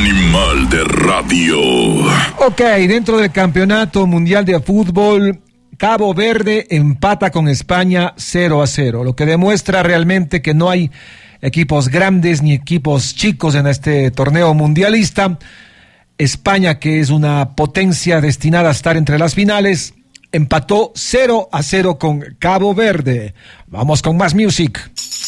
Animal de radio. Ok, dentro del Campeonato Mundial de Fútbol, Cabo Verde empata con España 0-0, lo que demuestra realmente que no hay equipos grandes ni equipos chicos en este torneo mundialista. España, que es una potencia destinada a estar entre las finales, empató 0-0 con Cabo Verde. Vamos con más music.